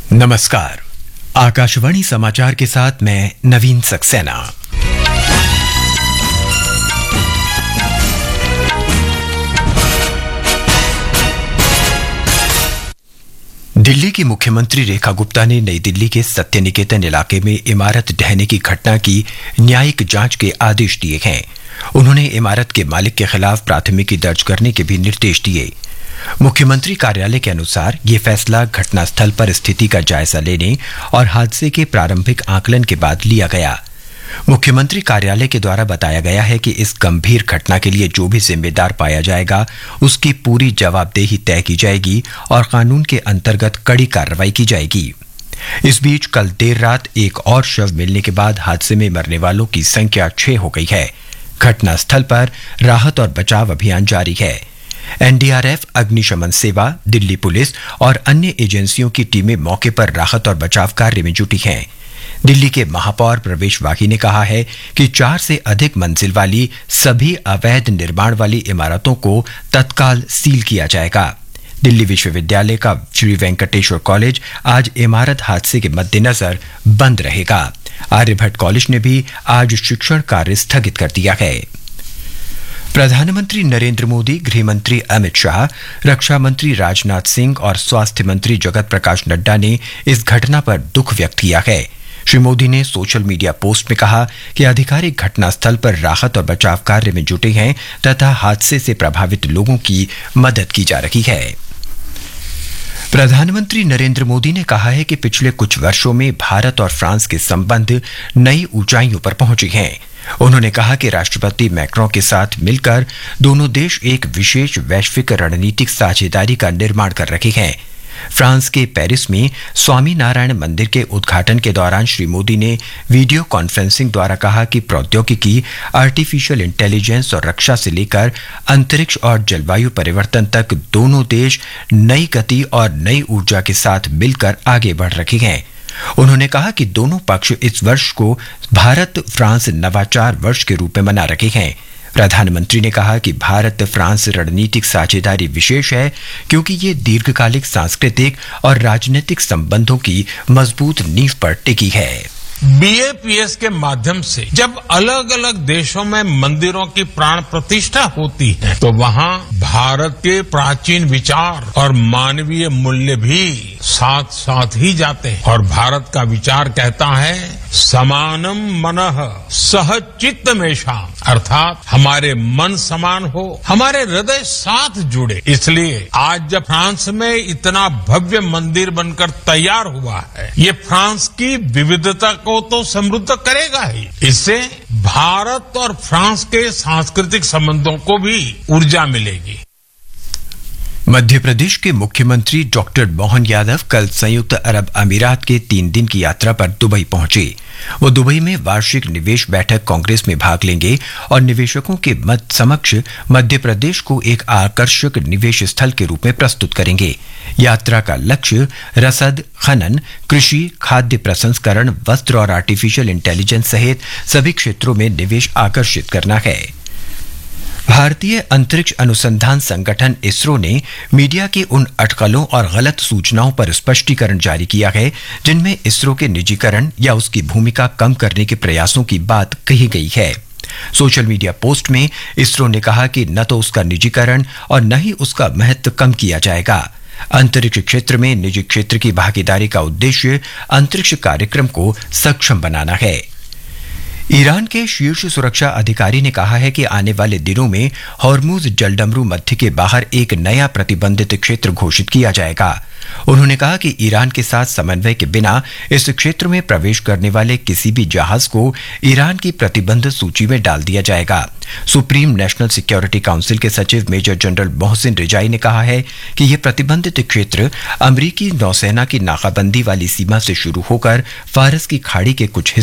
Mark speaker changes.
Speaker 1: नमस्कार। आकाशवाणी समाचार के साथ मैं नवीन सक्सेना। दिल्ली की मुख्यमंत्री रेखा गुप्ता ने नई दिल्ली के सत्य निकेतन इलाके में इमारत ढहने की घटना की न्यायिक जांच के आदेश दिए हैं। उन्होंने इमारत के मालिक के खिलाफ प्राथमिकी दर्ज करने के भी निर्देश दिए। मुख्यमंत्री कार्यालय के अनुसार ये फैसला घटनास्थल पर स्थिति का जायजा लेने और हादसे के प्रारंभिक आकलन के बाद लिया गया। मुख्यमंत्री कार्यालय के द्वारा बताया गया है कि इस गंभीर घटना के लिए जो भी जिम्मेदार पाया जाएगा उसकी पूरी जवाबदेही तय की जाएगी और कानून के अंतर्गत कड़ी कार्रवाई की जाएगी। इस बीच कल देर रात एक और शव मिलने के बाद हादसे में मरने वालों की संख्या 6 हो गई है। घटनास्थल पर राहत और बचाव अभियान जारी है। एनडीआरएफ, अग्निशमन सेवा, दिल्ली पुलिस और अन्य एजेंसियों की टीमें मौके पर राहत और बचाव कार्य में जुटी हैं। दिल्ली के महापौर प्रवेश वाही ने कहा है कि 4 से अधिक मंजिल वाली सभी अवैध निर्माण वाली इमारतों को तत्काल सील किया जाएगा। दिल्ली विश्वविद्यालय का श्री वेंकटेश्वर कॉलेज आज इमारत हादसे के मद्देनजर बंद रहेगा। आर्यभट्ट कॉलेज ने भी आज शिक्षण कार्य स्थगित कर दिया है। प्रधानमंत्री नरेंद्र मोदी, गृह मंत्री अमित शाह, रक्षा मंत्री राजनाथ सिंह और स्वास्थ्य मंत्री जगत प्रकाश नड्डा ने इस घटना पर दुख व्यक्त किया है। श्री मोदी ने सोशल मीडिया पोस्ट में कहा कि अधिकारी घटनास्थल पर राहत और बचाव कार्य में जुटे हैं तथा हादसे से प्रभावित लोगों की मदद की जा रही है। प्रधानमंत्री नरेंद्र मोदी ने कहा है कि पिछले कुछ वर्षों में भारत और फ्रांस के संबंध नई ऊंचाइयों पर पहुंचे हैं। उन्होंने कहा कि राष्ट्रपति मैक्रों के साथ मिलकर दोनों देश एक विशेष वैश्विक रणनीतिक साझेदारी का निर्माण कर रहे हैं। फ्रांस के पेरिस में स्वामी नारायण मंदिर के उद्घाटन के दौरान श्री मोदी ने वीडियो कॉन्फ्रेंसिंग द्वारा कहा कि प्रौद्योगिकी, आर्टिफिशियल इंटेलिजेंस और रक्षा से लेकर अंतरिक्ष और जलवायु परिवर्तन तक दोनों देश नई गति और नई ऊर्जा के साथ मिलकर आगे बढ़ रहे हैं। उन्होंने कहा कि दोनों पक्ष इस वर्ष को भारत फ्रांस नवाचार वर्ष के रूप में मना रहे हैं। प्रधानमंत्री ने कहा कि भारत फ्रांस रणनीतिक साझेदारी विशेष है क्योंकि ये दीर्घकालिक सांस्कृतिक और राजनीतिक संबंधों की मजबूत नींव पर टिकी है।
Speaker 2: बीएपीएस के माध्यम से जब अलग अलग देशों में मंदिरों की प्राण प्रतिष्ठा होती है तो वहाँ भारत के प्राचीन विचार और मानवीय मूल्य भी साथ साथ ही जाते हैं। और भारत का विचार कहता है समानम मनः सह चित्तमेषाम, अर्थात हमारे मन समान हो, हमारे हृदय साथ जुड़े। इसलिए आज जब फ्रांस में इतना भव्य मंदिर बनकर तैयार हुआ है, ये फ्रांस की विविधता को तो समृद्ध करेगा ही, इससे भारत और फ्रांस के सांस्कृतिक संबंधों को भी ऊर्जा मिलेगी।
Speaker 1: मध्य प्रदेश के मुख्यमंत्री डॉक्टर मोहन यादव कल संयुक्त अरब अमीरात के 3 दिन की यात्रा पर दुबई पहुंचे। वो दुबई में वार्षिक निवेश बैठक कांग्रेस में भाग लेंगे और निवेशकों के मत समक्ष मध्य प्रदेश को एक आकर्षक निवेश स्थल के रूप में प्रस्तुत करेंगे। यात्रा का लक्ष्य रसद, खनन, कृषि, खाद्य प्रसंस्करण, वस्त्र और आर्टिफिशियल इंटेलिजेंस सहित सभी क्षेत्रों में निवेश आकर्षित करना है। भारतीय अंतरिक्ष अनुसंधान संगठन इसरो ने मीडिया की उन अटकलों और गलत सूचनाओं पर स्पष्टीकरण जारी किया है जिनमें इसरो के निजीकरण या उसकी भूमिका कम करने के प्रयासों की बात कही गई है। सोशल मीडिया पोस्ट में इसरो ने कहा कि न तो उसका निजीकरण और न ही उसका महत्व कम किया जाएगा। अंतरिक्ष क्षेत्र में निजी क्षेत्र की भागीदारी का उद्देश्य अंतरिक्ष कार्यक्रम को सक्षम बनाना है। ईरान के शीर्ष सुरक्षा अधिकारी ने कहा है कि आने वाले दिनों में हॉर्मुज जलडमरू मध्य के बाहर एक नया प्रतिबंधित क्षेत्र घोषित किया जाएगा। उन्होंने कहा कि ईरान के साथ समन्वय के बिना इस क्षेत्र में प्रवेश करने वाले किसी भी जहाज को ईरान की प्रतिबंध सूची में डाल दिया जाएगा। सुप्रीम नेशनल सिक्योरिटी काउंसिल के सचिव मेजर जनरल मोहसिन रिजाई ने कहा है कि यह प्रतिबंधित क्षेत्र अमरीकी नौसेना की नाकाबंदी वाली सीमा से शुरू होकर फारस की खाड़ी के कुछ